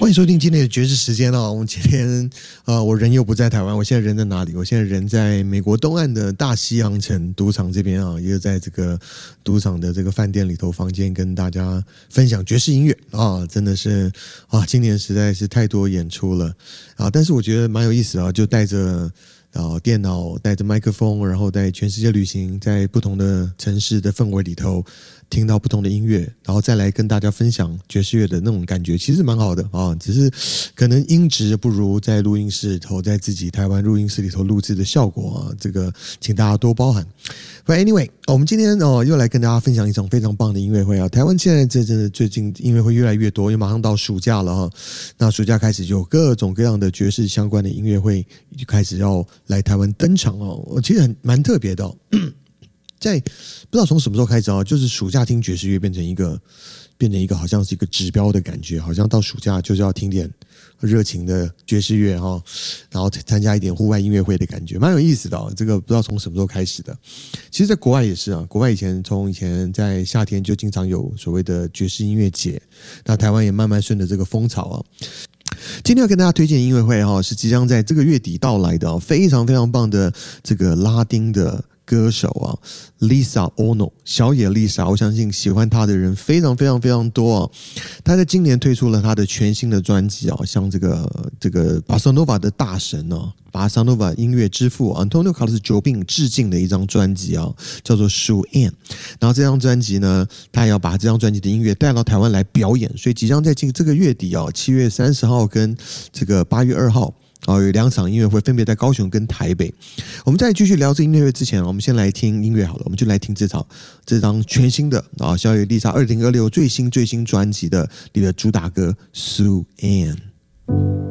欢迎收听今天的爵士时间哦。我们今天我人又不在台湾，我现在人在哪里？我现在人在美国东岸的大西洋城赌场这边啊，也在这个赌场的这个饭店里头房间跟大家分享爵士音乐啊，真的是啊，今年实在是太多演出了啊，但是我觉得蛮有意思啊，就带着电脑，带着麦克风，然后在全世界旅行，在不同的城市的氛围里头听到不同的音乐，然后再来跟大家分享爵士乐的那种感觉，其实蛮好的啊。只是可能音质不如在录音室里头，在自己台湾录音室里头录制的效果啊，这个请大家多包涵。But anyway， 我们今天又来跟大家分享一场非常棒的音乐会啊！台湾现在真的最近音乐会越来越多，因为马上到暑假了哈。那暑假开始就有各种各样的爵士相关的音乐会就开始要来台湾登场哦。其实蛮特别的哦。在不知道从什么时候开始啊，就是暑假听爵士乐变成一个好像是一个指标的感觉，好像到暑假就是要听点热情的爵士乐哈，然后参加一点户外音乐会的感觉，蛮有意思的哦。这个不知道从什么时候开始的。其实在国外也是啊，国外从以前在夏天就经常有所谓的爵士音乐节，那台湾也慢慢顺着这个风潮啊。今天要跟大家推荐音乐会哈，是即将在这个月底到来的非常非常棒的这个拉丁的歌手啊 ，Lisa Ono 小野丽莎，我相信喜欢她的人非常非常非常多啊。她在今年推出了她的全新的专辑啊，向这个巴萨诺瓦的大神啊，巴萨诺瓦音乐之父 Antonio Carlos Jobim 致敬的一张专辑啊，叫做《Shoe In》。然后这张专辑呢，他也要把这张专辑的音乐带到台湾来表演，所以即将在这个月底啊，7月30号跟这个8月2号。有2场音乐会，分别在高雄跟台北。我们在继续聊这音乐会之前，我们先来听音乐好了，我们就来听这张全新的小野丽莎2026最新专辑的里的主打歌《Sue Ann》。